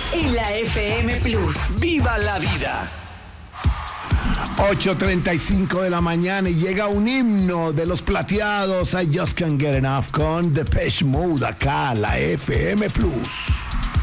en la FM Plus. ¡Viva la vida! 8:35 de la mañana y llega un himno de los plateados. I Just Can't Get Enough con Depeche Mode acá, la FM Plus.